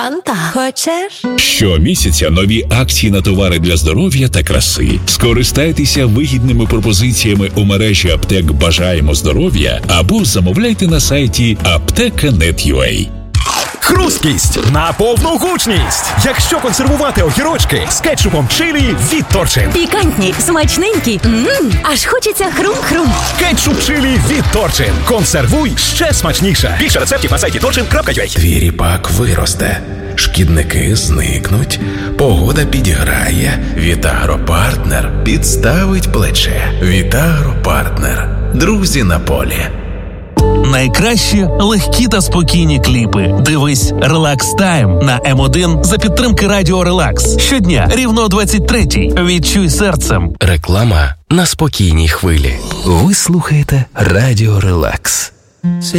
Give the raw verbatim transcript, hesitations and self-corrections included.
Фанта. Хочеш? Щомісяця нові акції на товари для здоров'я та краси. Скористайтеся вигідними пропозиціями у мережі аптек «Бажаємо здоров'я» або замовляйте на сайті аптека крапка нет крапка ю а. Хрусткість на повну гучність. Якщо консервувати огірочки з кетчупом чилі від Торчин. Пікантні, смачненькі, ммм, аж хочеться хрум-хрум. Кетчуп чилі від Торчин. Консервуй ще смачніше. Більше рецептів на сайті торчин крапка ю а. Твій ріпак виросте, шкідники зникнуть, погода підіграє, Вітагропартнер підставить плече. Вітагропартнер. Друзі на полі. Найкращі, легкі та спокійні кліпи. Дивись «Релакс Тайм» на Ем один за підтримки Радіо Релакс. Щодня рівно о двадцять третій. Відчуй серцем. Реклама на спокійній хвилі. Ви слухаєте Радіо Релакс.